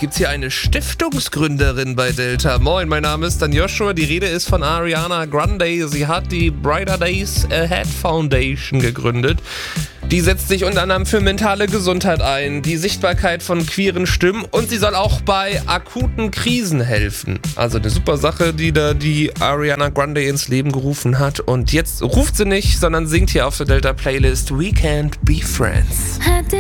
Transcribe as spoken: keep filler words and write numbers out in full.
gibt's hier eine Stiftungsgründerin bei Delta. Moin, mein Name ist Dan Joshua. Die Rede ist von Ariana Grande. Sie hat die Brighter Days Ahead Foundation gegründet. Die setzt sich unter anderem für mentale Gesundheit ein, die Sichtbarkeit von queeren Stimmen und sie soll auch bei akuten Krisen helfen. Also eine super Sache, die da die Ariana Grande ins Leben gerufen hat. Und jetzt ruft sie nicht, sondern singt hier auf der Delta Playlist We Can't Be Friends.